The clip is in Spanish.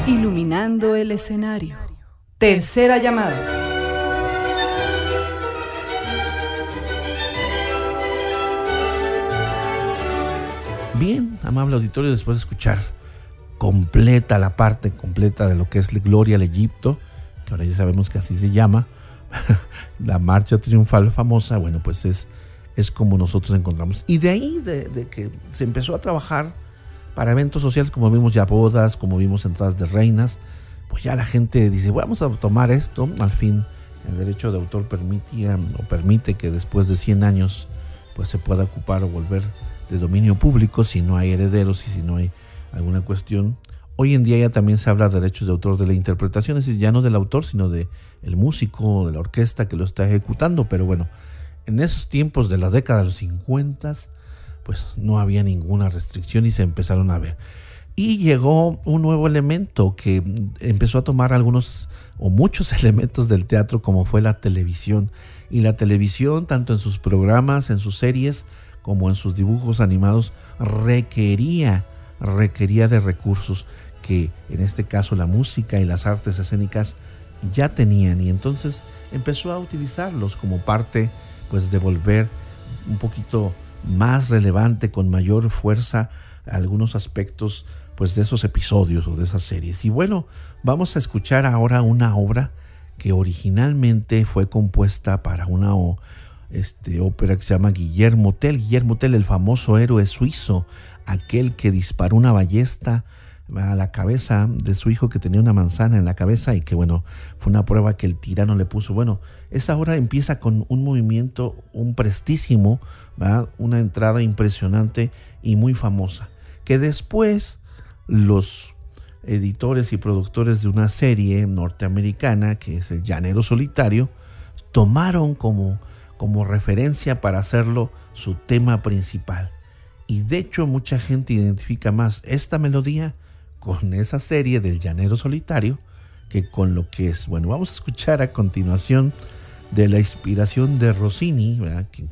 Iluminando el escenario. Tercera llamada. Bien, amable auditorio, después de escuchar completa la parte completa de lo que es Gloria al Egipto, que ahora ya sabemos que así se llama, la marcha triunfal famosa, bueno, pues es como nosotros encontramos. Y de ahí, de que se empezó a trabajar para eventos sociales, como vimos ya bodas, como vimos entradas de reinas, pues ya la gente dice, vamos a tomar esto. Al fin, el derecho de autor permite que después de 100 años pues se pueda ocupar o volver de dominio público si no hay herederos y si no hay alguna cuestión. Hoy en día ya también se habla de derechos de autor de la interpretación, es decir, ya no del autor, sino de el músico, de la orquesta que lo está ejecutando. Pero bueno, en esos tiempos de la década de los 50, pues no había ninguna restricción y se empezaron a ver. Y llegó un nuevo elemento que empezó a tomar algunos o muchos elementos del teatro, como fue la televisión. Y la televisión, tanto en sus programas, en sus series, como en sus dibujos animados, requería de recursos que en este caso la música y las artes escénicas ya tenían, y entonces empezó a utilizarlos como parte pues de volver un poquito más relevante, con mayor fuerza, algunos aspectos pues de esos episodios o de esas series. Y bueno, vamos a escuchar ahora una obra que originalmente fue compuesta para una ópera que se llama Guillermo Tell. Guillermo Tell, el famoso héroe suizo, aquel que disparó una ballesta a la cabeza de su hijo que tenía una manzana en la cabeza, y que bueno, fue una prueba que el tirano le puso. Bueno, esa obra empieza con un movimiento, un prestísimo, ¿verdad? Una entrada impresionante y muy famosa, que después los editores y productores de una serie norteamericana que es El Llanero Solitario tomaron como referencia para hacerlo su tema principal. Y de hecho mucha gente identifica más esta melodía con esa serie del Llanero Solitario que con lo que es. Bueno, vamos a escuchar a continuación de la inspiración de Rossini, ¿verdad? Que